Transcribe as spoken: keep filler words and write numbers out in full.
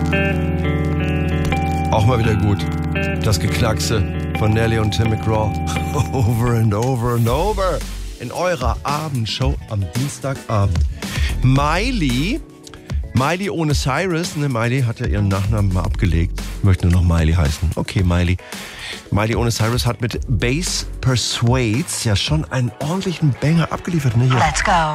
Auch mal wieder gut. Das Geknackse von Nelly und Tim McGraw. Over and over and over. In eurer Abendshow am Dienstagabend. Miley, Miley ohne Cyrus. Ne, Miley hat ja ihren Nachnamen mal abgelegt. Ich möchte nur noch Miley heißen. Okay, Miley. Miley ohne Cyrus hat mit Bass Persuades ja schon einen ordentlichen Banger abgeliefert. Ne? Hier. Let's go.